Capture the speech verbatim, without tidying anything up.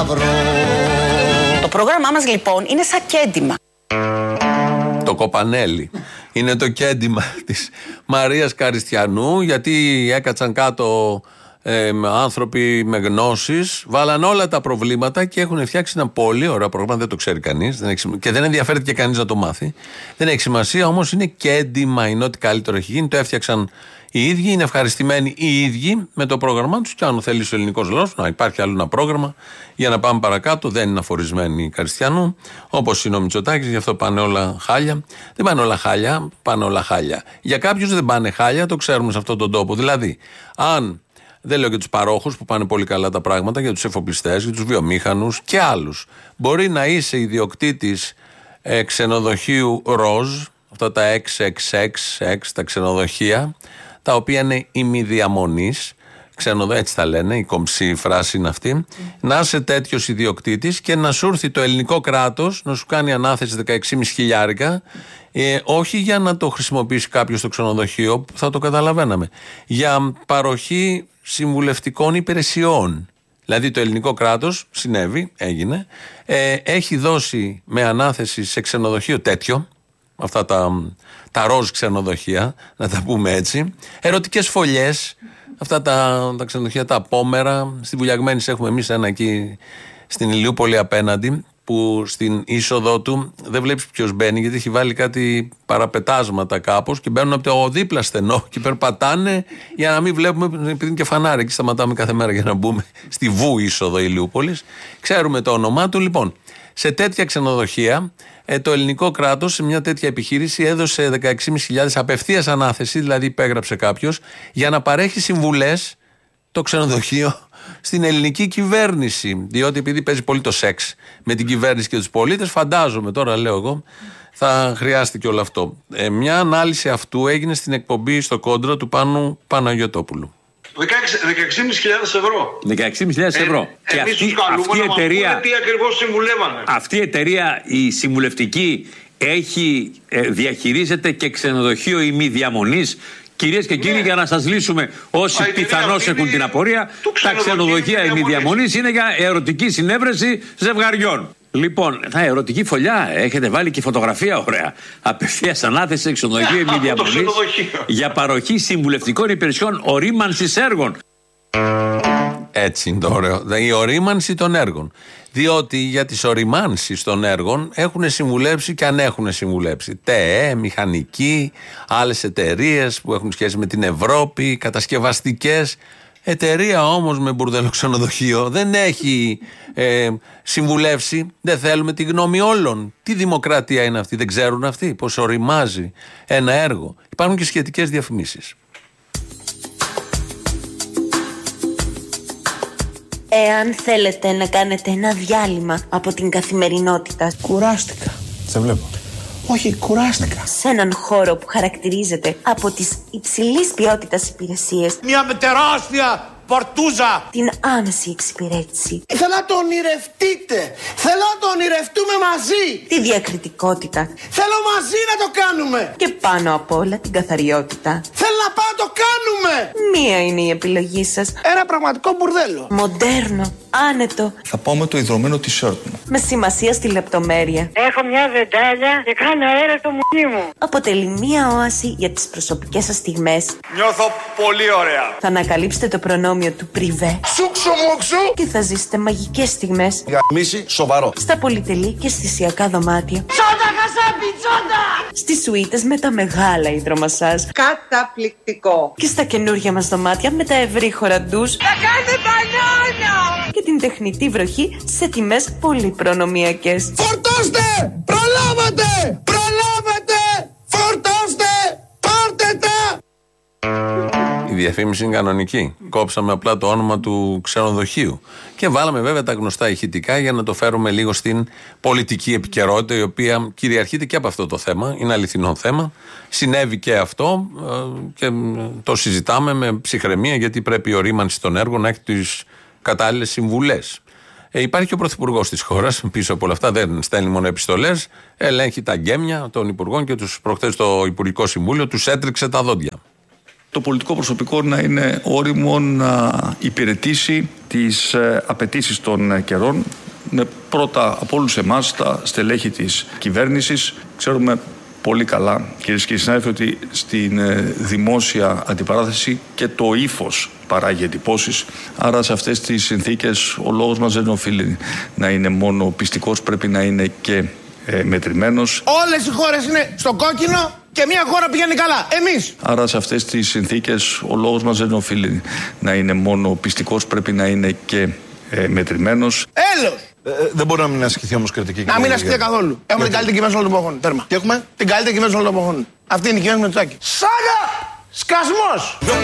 βρω. Το πρόγραμμά μας λοιπόν είναι σαν κέντημα. Το κοπανέλι είναι το κέντημα της Μαρίας Καριστιανού, γιατί έκατσαν κάτω ε, άνθρωποι με γνώσεις, βάλαν όλα τα προβλήματα και έχουν φτιάξει ένα πολύ ωραίο πρόγραμμα. Δεν το ξέρει κανείς δεν έχει, και δεν ενδιαφέρεται και κανείς να το μάθει. Δεν έχει σημασία, όμως είναι κέντημα, είναι ό,τι καλύτερο έχει γίνει. Το έφτιαξαν οι ίδιοι, είναι ευχαριστημένοι οι ίδιοι με το πρόγραμμά τους. Και αν θέλει ο ελληνικός λαός να υπάρχει άλλο ένα πρόγραμμα για να πάμε παρακάτω, δεν είναι αφορισμένοι οι Καριστιανού, όπως είναι ο Μητσοτάκης, γι' αυτό πάνε όλα χάλια. Δεν πάνε όλα χάλια, πάνε όλα χάλια. Για κάποιους δεν πάνε χάλια, το ξέρουμε σε αυτόν τον τόπο. Δηλαδή, αν δεν λέω για τους παρόχους που πάνε πολύ καλά τα πράγματα, για τους εφοπλιστές, για τους βιομήχανους και άλλους. Μπορεί να είσαι ιδιοκτήτης ε, ξενοδοχείου ροζ, αυτά τα εξ εξ εξ εξ, τα ξενοδοχεία, τα οποία είναι ημιδιαμονής, ξενοδο, έτσι τα λένε, η κομψή φράση είναι αυτή, mm. να είσαι τέτοιος ιδιοκτήτης και να σου έρθει το ελληνικό κράτος να σου κάνει ανάθεση δεκαέξι χιλιάδες χιλιάρικα, ε, όχι για να το χρησιμοποιήσει κάποιος στο ξενοδοχείο, που θα το καταλαβαίναμε, για παροχή συμβουλευτικών υπηρεσιών. Δηλαδή το ελληνικό κράτος, συνέβη, έγινε, ε, έχει δώσει με ανάθεση σε ξενοδοχείο τέτοιο, αυτά τα, τα ροζ ξενοδοχεία, να τα πούμε έτσι, ερωτικές φωλιές, αυτά τα, τα ξενοδοχεία τα απόμερα. Στη Βουλιαγμένης έχουμε εμείς ένα εκεί στην Ηλιούπολη απέναντι, που στην είσοδό του δεν βλέπεις ποιος μπαίνει, γιατί έχει βάλει κάτι παραπετάσματα κάπως και μπαίνουν από το δίπλα στενό και περπατάνε για να μην βλέπουμε, επειδή είναι και φανάρι. Εκεί σταματάμε κάθε μέρα για να μπούμε στη Βου είσοδο Ηλιούπολης. Ξέρουμε το όνομά του. Λοιπόν, σε τέτοια ξενοδοχεία ε, το ελληνικό κράτος σε μια τέτοια επιχείρηση έδωσε δεκαέξι χιλιάδες πεντακόσιες απευθείας ανάθεση, δηλαδή υπέγραψε κάποιος, για να παρέχει συμβουλές το ξενοδοχείο στην ελληνική κυβέρνηση. Διότι επειδή παίζει πολύ το σεξ με την κυβέρνηση και τους πολίτες, φαντάζομαι, τώρα λέω εγώ, θα χρειάστηκε όλο αυτό. Ε, μια ανάλυση αυτού έγινε στην εκπομπή στο Κόντρα του Πάνου Παναγιωτόπουλου. δεκαέξι χιλιάδες ευρώ. δεκαέξι χιλιάδες ευρώ. Ε, και αυτή, αυτή η εταιρεία, τι ακριβώς συμβουλεύανε. Αυτή η εταιρεία, η συμβουλευτική, έχει, ε, διαχειρίζεται και ξενοδοχείο ημιδιαμονής. Κυρίες και κύριοι, ναι, για να σας λύσουμε όσοι πιθανώς έχουν την απορία, τα ξενοδοχεία ημιδιαμονής είναι για ερωτική συνέβρεση ζευγαριών. Λοιπόν, θα ερωτική φωλιά, έχετε βάλει και φωτογραφία, ωραία. Απευθείας ανάθεση σε ξενοδοχείο ημιδιαμονής για παροχή συμβουλευτικών υπηρεσιών ορίμανσης έργων. Έτσι είναι το ωραίο. Η ορίμανση των έργων. Διότι για τις οριμάνσεις των έργων έχουν συμβουλέψει και αν έχουν συμβουλέψει ΤΕΕ, μηχανικοί, άλλες εταιρείες που έχουν σχέση με την Ευρώπη, κατασκευαστικές. Εταιρεία όμως με μπουρδέλο ξενοδοχείο δεν έχει ε, συμβουλεύσει. Δεν θέλουμε τη γνώμη όλων. Τι δημοκρατία είναι αυτή, δεν ξέρουν αυτοί πώς οριμάζει ένα έργο. Υπάρχουν και σχετικές διαφημίσεις. Εάν θέλετε να κάνετε ένα διάλειμμα από την καθημερινότητα. Κουράστηκα. Σε βλέπω. Όχι, κουράστηκα. Σε έναν χώρο που χαρακτηρίζεται από τις υψηλής ποιότητας υπηρεσίες. Μια με τεράστια πορτούζα. Την άμεση εξυπηρέτηση. Θέλω να το ονειρευτείτε. Θέλω να το ονειρευτούμε μαζί. Τη διακριτικότητα. Θέλω μαζί να το κάνουμε. Και πάνω απ' όλα την καθαριότητα. Θέλω να πάω να το κάνουμε. Μία είναι η επιλογή σας. Ένα πραγματικό μπουρδέλο. Μοντέρνο, άνετο. Θα πάω με το ιδρωμένο t-shirt μου. Με σημασία στη λεπτομέρεια. Έχω μια βεντάλια και κάνω αέρα στο μουνί μου. Αποτελεί μία όαση για τις προσωπικές σας στιγμές. Νιώθω πολύ ωραία. Θα ανακαλύψετε το προνόμιο του πριβέ. Σούξου μουξου. Και θα ζήσετε μαγικές στιγμές. Για μίση σοβαρό. Στα πολυτελή και αισθησιακά δωμάτια. Τσόντα χασάπι, τσόντα! Στις σουίτες με τα μεγάλα υδρομασάζ. Καταπληκτικό. Και στα καινούργια μας δωμάτια με τα ευρύχωρα ντους. Θα κάνει μπανάνα! Και την τεχνητή βροχή σε τιμές πολύ προνομιακές. Φορτώστε! Προλάβατε! Προλάβατε! Φορτώστε! Πάρτε τα! Η διαφήμιση είναι κανονική. Κόψαμε απλά το όνομα του ξενοδοχείου. Και βάλαμε βέβαια τα γνωστά ηχητικά για να το φέρουμε λίγο στην πολιτική επικαιρότητα, η οποία κυριαρχείται και από αυτό το θέμα. Είναι αληθινό θέμα. Συνέβη και αυτό και το συζητάμε με ψυχραιμία, γιατί πρέπει η ορίμανση των έργων να έχει τις κατάλληλες συμβουλές. Ε, υπάρχει και ο πρωθυπουργός της χώρας πίσω από όλα αυτά. Δεν στέλνει μόνο επιστολές, ελέγχει τα γκέμια των υπουργών και τους προχθές στο Υπουργικό Συμβούλιο τους έτριξε τα δόντια. Το πολιτικό προσωπικό να είναι όριμο να υπηρετήσει τις απαιτήσεις των καιρών, είναι πρώτα από όλους εμάς τα στελέχη της κυβέρνησης. Ξέρουμε πολύ καλά, κυρίες και συνάδελφοι, ότι στην ε, δημόσια αντιπαράθεση και το ύφος παράγει εντυπώσεις. Άρα σε αυτές τις συνθήκες ο λόγος μας δεν οφείλει να είναι μόνο πιστικός, πρέπει να είναι και ε, μετρημένος. Όλες οι χώρες είναι στο κόκκινο και μια χώρα πηγαίνει καλά. Εμείς. Άρα σε αυτές τις συνθήκες ο λόγος μας δεν οφείλει να είναι μόνο πιστικός, πρέπει να είναι και ε, μετρημένος. Έλος. Ε, δεν μπορεί να μην ασκηθεί όμως κριτική. Να μην ασκηθεί καθόλου. Έχουμε την καλύτερη κυβέρνηση όλων των εποχών. Τέρμα. Και έχουμε την καλύτερη κυβέρνηση όλων των εποχών. Αυτή είναι η κυβέρνηση Μητσοτάκη. Σάγα! Σκασμός!